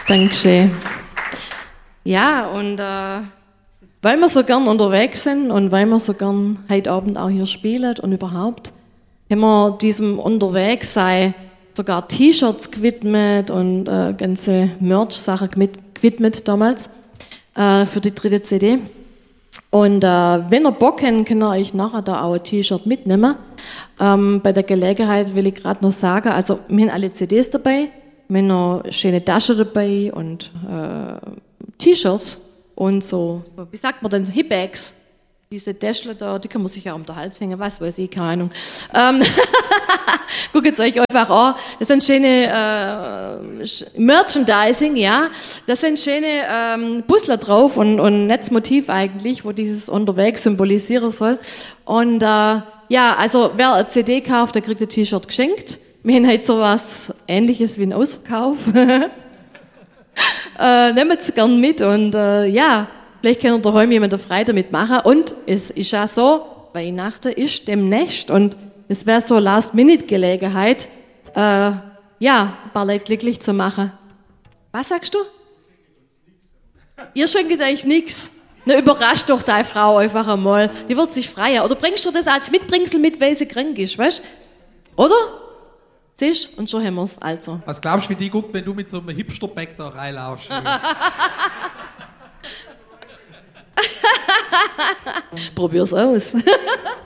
Dankeschön. Ja, und weil wir so gern unterwegs sind und weil wir so gern heute Abend auch hier spielen und überhaupt, haben wir diesem Unterwegssein sogar T-Shirts gewidmet und ganze Merch-Sachen gewidmet damals für die 3. CD. Und wenn ihr Bock habt, könnt ihr euch nachher da auch ein T-Shirt mitnehmen. Bei der Gelegenheit will ich gerade noch sagen, also wir haben alle CDs dabei, wir haben noch schöne Taschen dabei und T-Shirts und so, wie sagt man denn, Hip-Bags. Diese Täschle da, die kann man sich ja um den Hals hängen, was weiß ich, keine Ahnung. Guckt es euch einfach an. Das sind schöne Merchandising, ja. Da sind schöne Puzzler drauf und ein nettes Motiv eigentlich, wo dieses Unterwegs symbolisieren soll. Und ja, also wer eine CD kauft, der kriegt ein T-Shirt geschenkt. Wir haben heute sowas Ähnliches wie einen Ausverkauf. Nehmt es gern mit und ja, vielleicht kann daheim jemand Freude damit machen. Und es ist ja so, Weihnachten ist demnächst und es wäre so Last-Minute-Gelegenheit, ja, ein paar Leute glücklich zu machen. Was sagst du? Ihr schenkt euch nichts. Na, überrascht doch deine Frau einfach einmal. Die wird sich freuen. Oder bringst du das als Mitbringsel mit, weil sie krank ist, weißt du? Oder? Siehst und schon haben wir's. Also. Was glaubst du, wie die guckt, wenn du mit so einem Hipster-Bag da reinlaufst? Probier's aus.